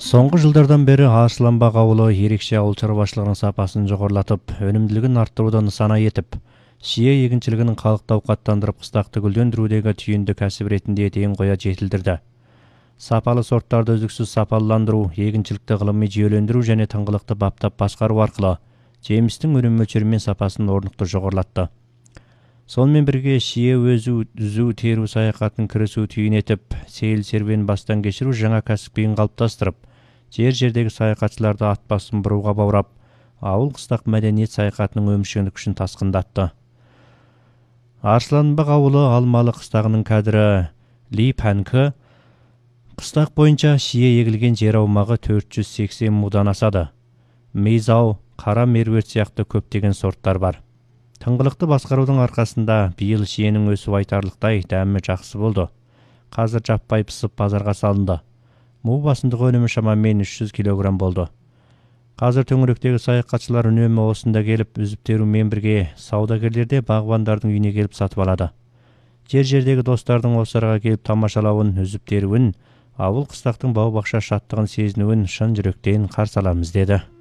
Соңғы жылдардан бері Арсланбақ ауылы ерекше ауыл шаруашылығының сапасын жоғарылатып, өнімділігін арттыруды нысана етіп, шие егіншілігінің халықты ауқаттандырып, қыстақты гүлдендірудегі түйінді кәсіп ретінде етегін қоя жетілдірді. Сапалы сорттарды үздіксіз сапаландыру, егіншілікті ғылыми жүйелендіру және тыңғылықты баптап басқару арқылы жемістің өнім мөлшері мен сапасын орнықты жоғарылатты. Сонымен бірге шие үзу теру саяхатын кірісу түйін етіп, сейіл серуен бастан кешіру жаңа кәсіппен қалыптастырып, жердегі саяхатшыларды ат басын бұруға баурап, ауыл қыстақ мәдениет саяхатының өміршеңдік күшін тасқындатты. Арсланбақ ауылы алмалы қыстағының кәдірі Ли Пәнкі қыстақ бойынша шие егілген жер аумағы 480 мудан асады. Мейзау, қара меруерт сияқты көптеген сорттар бар. Тыңғылықты басқарудың арқасында биыл шиенің өсіп айтарлықтай дәмі жақсы болды. Қазір жаппай пісіп базарға салынды. Му басындығы өнімі шамамен 300 килограмм болды. Қазір төңіректегі саяхатшылар үнемі осында келіп, үзіп терумен бірге саудагерлерде бағбандардың үйіне келіп сатып алады. Жердегі достардың осыларға келіп тамашалауын, үзіп теруін, ауыл қыстақтың бау-бақша шаттығын сезінуін шын жүректен қарсы аламыз деді.